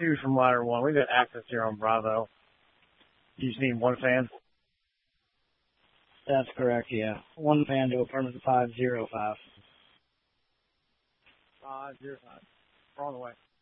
2 from ladder 1. We've got access here on Bravo. You just need one fan? That's correct, yeah. One fan to apartment 505. 505. We're on the way.